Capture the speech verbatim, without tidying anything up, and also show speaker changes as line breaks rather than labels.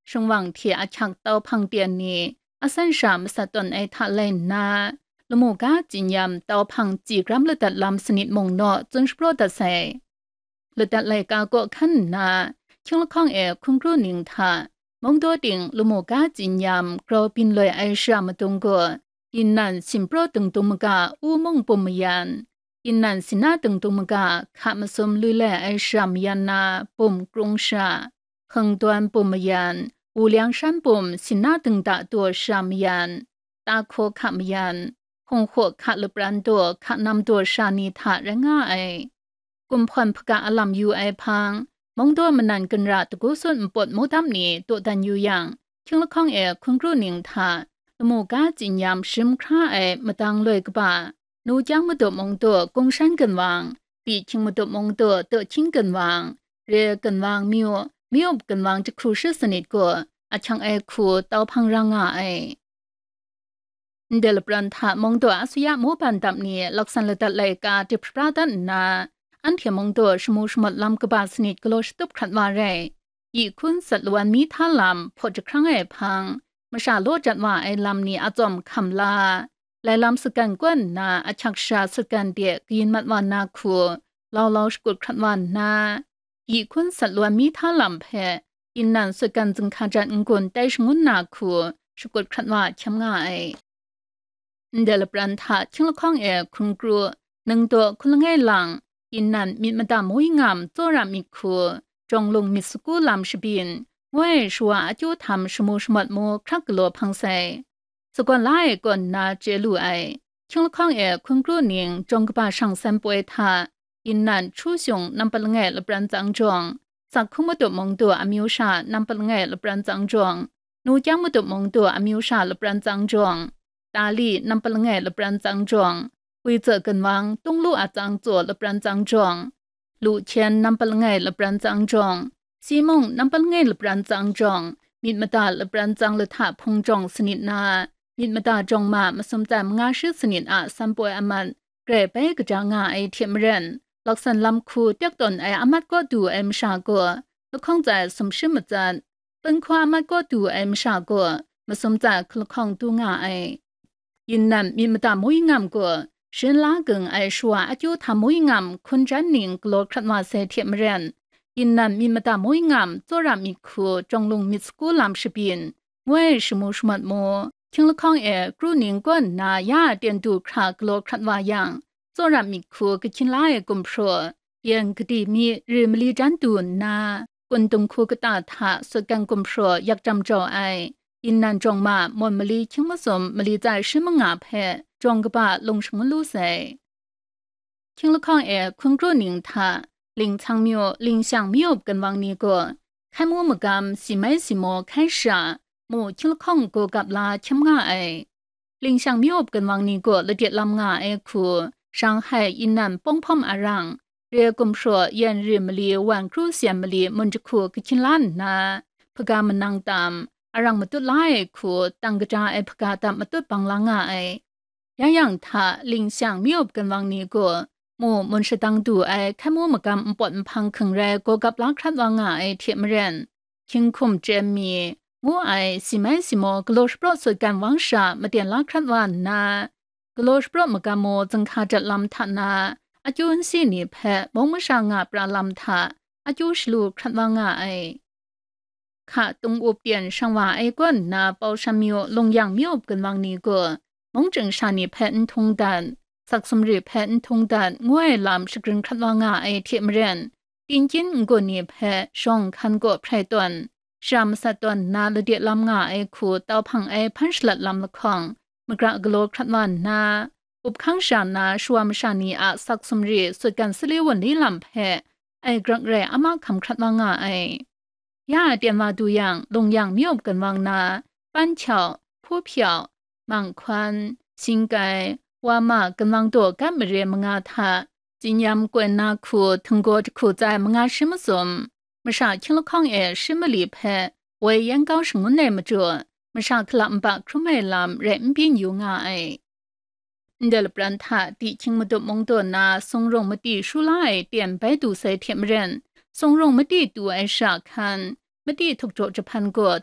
ช่วงวังเทียอาชักเตาพังเตียนนี้อาศันชามสะตนไอทะเลนนาละโมกาจินยำเตาพังจีกรัมเลตัดลำสนิทมงเนาะจนสโปรตัดเซเลตัดเลยกาโกขันนาช่วงละข้องเอคุงครูนิงทามงตัวดิ่งละโมกาจินยำกรอปินเลยไอชามตุงกัวยินนันสิมโปรตึงตุมกาอูมงปมยันยินนันสินาตึงตุมกาขามาสมลุยแลไอชามยันนาปุ่มกรุงชาเฮงตวนปุ่มยันอูเลียงชันปุ่มสินาตึงตาตัวชามยันตาโคขามยันคงขวขะลปรันตัวขะนำตัวชานีถาระง่าไอกุมพรพกาอลัมยูไอพังมองตัวมันนันกันราตะกุสุนปดโมดัมนี้ตัวดันอยู่อย่างเชิงละข้องเอคุงครูนิงทาละโมกาจินยามชิมคราไอมาตังเลยกบ่านูจังมาตัวมองตัวกงชันกันวางปีชิงมาตัวมองตัวตัวชิงกันวางเรกันวางมิวมิวกันวางจะครูชื่อสนิทกัวอาชังไอคูเตาพังรังง่าไอเดลปรันทามองตัวอาสุยะโมปันตับนี้ลักษณะตัดเลยกาติพระดันนาอันเทียมองตัวชมูชมดลำกบาสนิทกโลชตุบขัดวาเรยีคุณสัตลวันมีท่าลำพอจะครั้งไอพังมาชาโลจัดว่าไอลำนี้อาจอมคำลาและลำสกันกวนนาอาชักชาสกันเดียกินมัดวานาคูเราเราสกุดขัดวานนายีคุณสัตลวันมีท่าลำเพอินนันสกันจึงขาจัดงกุนได้ชงุนนาคูสกุดขัดว่าช้ำง่ายเดลปรันทาชิงละข้องเอคุงกรัวหนึ่งตัวคุณละไงหลังอินนันมิดมาดามวยงามตัวรามิคูจงลงมิสกุลามชบินเว่ยชัวอาจูทำชมูชมัดโมครักกลัวพังไซสกวนไล่ก่อนนาเจลูไอชิงละข้องเอคุงกรัวนิงจงกบาช่างสันป่วยทาอินนันชูชงนำปลงไงละปรันจังจงสักคุมาตัวมองตัวอมิวชานำปลงไงละปรันจังจงนูจังมาตัวมองตัวอมิวชาละปรันจังจงตาลีนำปลงไงละปรันจังจงวิเจอกันวังตุ้งลู่อาจังจัวละปรันจังจงลู่เชียนนำปลงไงละปรันจังจงซีมงนำปลงไงละปรันจังจงมิดมาตาละปรันจังละถาพงจงสนิทนามิดมาตาจงมามาสมใจมงาชื่อสนิทอาสัมปวยอมันเกรไปกจางาไอเทียมเรนลักษณะลำคูเตียกตนไออามัดก็ดูไอมชากัวละข้องใจสมชื่อมาจันเป็นความอามัดก็ดูไอมชากัวมาสมใจคลข้องตัวงาไอยินนันมิดมาตามวยงามกัวเชิญลาเกิงไอชัวอายุทำมวยงามคนจันนิงกลอครัดว่าเสเทียมเรนยินนันมิดมาตามวยงามตัวรามิคูจงลงมิสกุลามชบินเว่ยชมูชมัดโมชิงละข้องเอกรูนิงกวนนายาเตียนดูครากลอครัดว่ายังตัวรามิคูกชินลายกุมพรัวยังกดีมีริมลีจันตูนนากุนตุงคูกตาถาสกังกุมพรัวยักจำจอไออินนันจงมามอนมลีชิงผสมมลีใจชิมงาเพจงกบะลงชงลูเซชิงละข้องเอคุงกรูนิงทาลิงชังมิวลิงช่างมิวกันวังนี้ก็开幕么干西麦西莫开始啊，莫ชิงละข้องก็กับลาชิมงาไอลิงช่างมิวกันวังนี้ก็ละเดียดลำงาไอคู上海อินนันป้องพอมอารังเรียกุมชัวยันริมลีวันครูเสียมลีมันจะคูกชินล้านนะพกามันนังตามอารังมาตุไลคูตังกระจาไอพกาตามมาตุปังลางาไอยังยังท่าลิงช่างมิวกันวังนี้ก็หมู่มันจะตั้งดูไอแค่มู่มากำปนพังขังแรก็กับลักครัดวางไอเทียมเรนคิงคุมเจมีงูไอสิไม่สิโมกโลชโปรสกันวังชามาเดียนลักครัดวานนากโลชโปรมากำโมจังขาจัดลำทานาอายุนสีนีแพะมองมือชางาปลาลำทาอายุชลูครัดวางไอข้าตุงอุบเดียนช่างว่าไอกวนนาเปาชามิวลงอย่างมิวกันวังนี้ก็มองจังชานีแพะทงดันสักสมรีแพนทงดันงวยลำสกรึงคัดวางาไอเทียมเรนดินจินกุนีแพช่องคันกไพรตวนชามสัตวนนาลเดียลำงาไอคูเตาพังไอพันฉลัดลำละคองมกระกโลคัดวันนาอุบข้างชานาชัวมชานีอาสักสมรีสุดกันสลีวันนี้ลำแพไอกระแรอามาคำคัดวางาไอย่าเตียนมาดูอย่างลงอย่างมิอบกันวางนาปั้นเฉาผู้เพียวมังควันสิงไกว่ามากันวังตัวกันไม่เรียมงาทาจินยำกวนนาคูถึงก็จะคูใจมงาชิมสมมาชาชิงละข้องเอชิมลีเพไว้ยังก้าวสงวนในมาจัวมาชาคลำปากครุ่มไม่ลำเร่มพินอยู่งาไอเดลปรันทาติชิงมาตุมงตัวนาทรงรงมาตีชุไลเตียนไปดูใส่เทียมเรนทรงรงมาตีตัวไอชาคันมาตีถูกโจจะพันกด